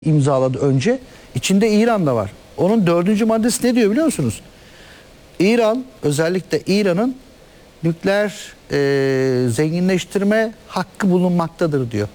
imzaladı önce. İçinde İran da var. Onun 4. maddesi ne diyor biliyor musunuz? İran, özellikle İran'ın nükleer zenginleştirme hakkı bulunmaktadır diyor.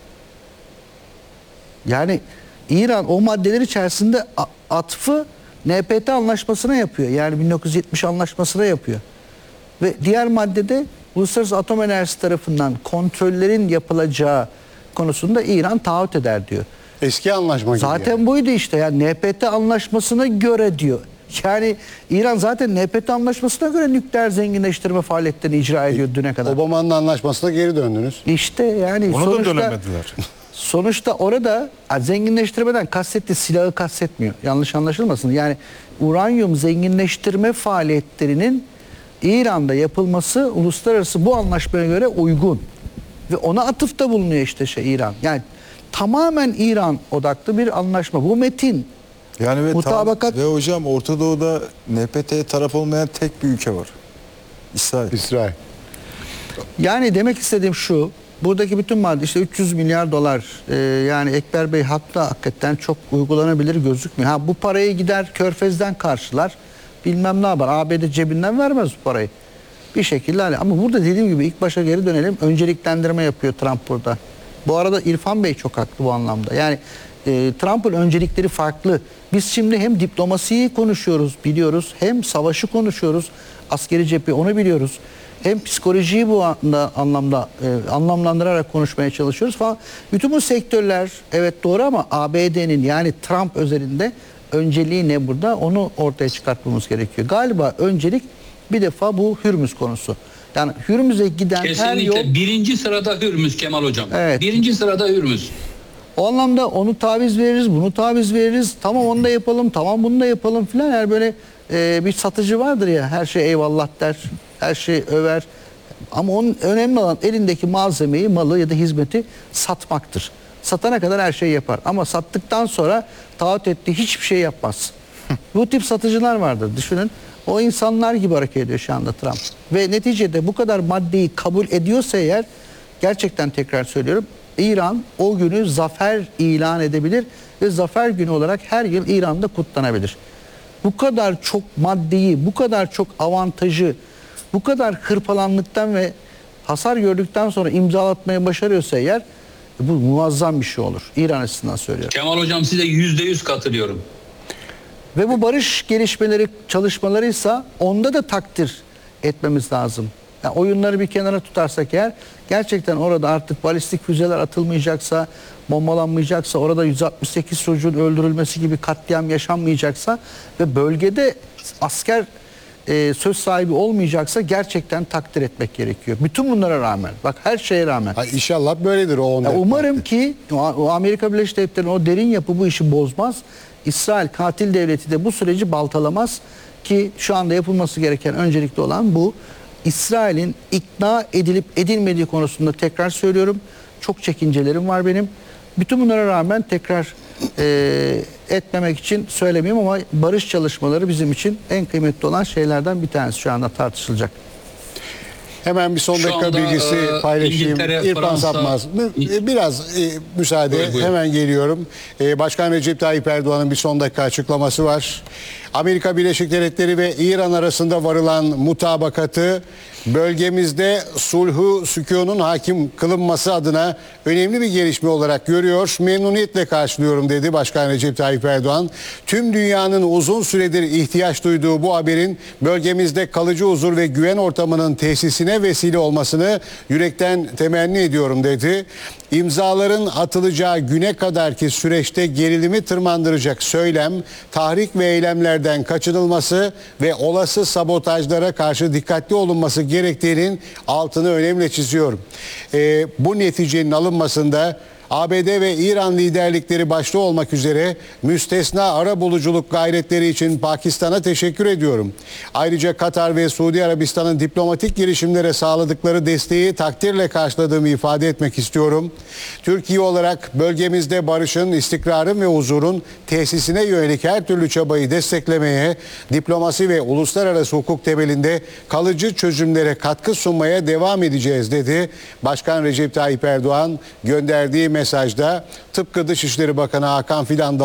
Yani İran o maddeler içerisinde atfı NPT anlaşmasına yapıyor. Yani 1970 anlaşmasına yapıyor. Ve diğer maddede Uluslararası Atom Enerjisi tarafından kontrollerin yapılacağı konusunda İran taahhüt eder diyor. Eski anlaşma gibi. Zaten yani. buydu işte. Yani NPT anlaşmasına göre diyor. Yani İran zaten NPT anlaşmasına göre nükleer zenginleştirme faaliyetlerini icra ediyor düne kadar. Obama'nın anlaşmasına geri döndünüz. İşte yani Onu da dönemediler. Sonuçta orada zenginleştirmeden kastettiği silahı kastetmiyor. Yanlış anlaşılmasın. Yani uranyum zenginleştirme faaliyetlerinin İran'da yapılması uluslararası bu anlaşmaya göre uygun. Ve ona atıfta bulunuyor işte İran. Yani tamamen İran odaklı bir anlaşma. Bu metin Yani mutabakat... ve hocam Orta Doğu'da NPT'ye taraf olmayan tek bir ülke var. İsrail. İsrail. Yani demek istediğim şu. Buradaki bütün madde işte 300 milyar dolar. Yani Ekber Bey haklı, hakikaten çok uygulanabilir gözükmüyor. Ha, bu parayı gider Körfez'den karşılar. Bilmem ne yapar. ABD cebinden vermez bu parayı. Bir şekilde hani. Ama burada dediğim gibi ilk başa geri dönelim. Önceliklendirme yapıyor Trump burada. Bu arada İrfan Bey çok haklı bu anlamda. Yani Trump'ın öncelikleri farklı. Biz şimdi hem diplomasiyi konuşuyoruz, biliyoruz. Hem savaşı konuşuyoruz. Askeri cephe onu biliyoruz. Hem psikolojiyi bu anlamda anlamlandırarak konuşmaya çalışıyoruz falan. Bütün bu sektörler evet doğru ama ABD'nin yani Trump özelinde önceliği ne burada? Onu ortaya çıkartmamız gerekiyor. Galiba öncelik bir defa bu Hürmüz konusu. Yani Hürmüz'e giden kesinlikle her yol... birinci sırada Hürmüz Kemal Hocam. Evet. Birinci sırada Hürmüz. O anlamda onu taviz veririz, bunu taviz veririz. Tamam onu da yapalım, tamam bunu da yapalım filan. Eğer böyle bir satıcı vardır ya, her şey eyvallah der, her şey över. Ama onun önemli olan elindeki malzemeyi, malı ya da hizmeti satmaktır. Satana kadar her şeyi yapar. Ama sattıktan sonra taahhüt ettiği hiçbir şey yapmaz. Bu tip satıcılar vardır. Düşünün. O insanlar gibi hareket ediyor şu anda Trump. Ve neticede bu kadar maddeyi kabul ediyorsa eğer, gerçekten tekrar söylüyorum, İran o günü zafer ilan edebilir ve zafer günü olarak her yıl İran'da kutlanabilir. Bu kadar çok maddeyi, bu kadar çok avantajı, bu kadar hırpalanlıktan ve hasar gördükten sonra imzalatmaya başarıyorsa eğer, bu muazzam bir şey olur. İran açısından söylüyorum. Kemal Hocam size %100 katılıyorum. Ve bu barış gelişmeleri, çalışmalarıysa onda da takdir etmemiz lazım. Yani oyunları bir kenara tutarsak eğer, gerçekten orada artık balistik füzeler atılmayacaksa, bombalanmayacaksa, orada 168 çocuğun öldürülmesi gibi katliam yaşanmayacaksa ve bölgede asker söz sahibi olmayacaksa gerçekten takdir etmek gerekiyor. Bütün bunlara rağmen, bak her şeye rağmen. İnşallah böyledir o 14 Umarım madde. ki o Amerika Birleşik Devletleri'nin o derin yapı bu işi bozmaz. İsrail katil devleti de bu süreci baltalamaz ki şu anda yapılması gereken öncelikli olan bu. İsrail'in ikna edilip edilmediği konusunda tekrar söylüyorum. Çok çekincelerim var benim. Bütün bunlara rağmen tekrar etmemek için söylemeyeyim ama barış çalışmaları bizim için en kıymetli olan şeylerden bir tanesi şu anda tartışılacak. Hemen bir son Şu dakika anda, bilgisi paylaşayım. İngiltere, İrfan Fransa... Sapmaz. Biraz müsaade. Buyur. Hemen geliyorum. Başkan Recep Tayyip Erdoğan'ın bir son dakika açıklaması var. Amerika Birleşik Devletleri ve İran arasında varılan mutabakatı bölgemizde sulhu sükunun hakim kılınması adına önemli bir gelişme olarak görüyor. Memnuniyetle karşılıyorum dedi Başkan Recep Tayyip Erdoğan. Tüm dünyanın uzun süredir ihtiyaç duyduğu bu haberin bölgemizde kalıcı huzur ve güven ortamının tesisine vesile olmasını yürekten temenni ediyorum dedi. İmzaların atılacağı güne kadarki süreçte gerilimi tırmandıracak söylem, tahrik ve eylemlerden kaçınılması ve olası sabotajlara karşı dikkatli olunması gerektiğinin altını önemli çiziyorum. Bu neticenin alınmasında ABD ve İran liderlikleri başta olmak üzere müstesna arabuluculuk gayretleri için Pakistan'a teşekkür ediyorum. Ayrıca Katar ve Suudi Arabistan'ın diplomatik girişimlere sağladıkları desteği takdirle karşıladığımı ifade etmek istiyorum. Türkiye olarak bölgemizde barışın, istikrarın ve huzurun tesisine yönelik her türlü çabayı desteklemeye, diplomasi ve uluslararası hukuk temelinde kalıcı çözümlere katkı sunmaya devam edeceğiz dedi. Başkan Recep Tayyip Erdoğan gönderdiği mesajda tıpkı Dışişleri Bakanı Hakan Fidan da